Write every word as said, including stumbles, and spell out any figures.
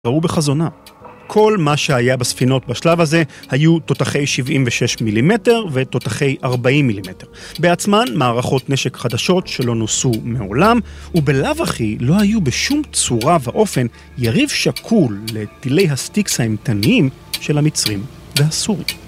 ראו בחזונה. כל מה שהיה בספינות בשלב הזה היו תותחי שבעים ושש מילימטר ותותחי ארבעים מילימטר. בעצמן מערכות נשק חדשות שלא נוסו מעולם, ובלאו הכי לא היו בשום צורה ואופן יריב שקול לטילי הסטיקס האימתניים של המצרים והסורים.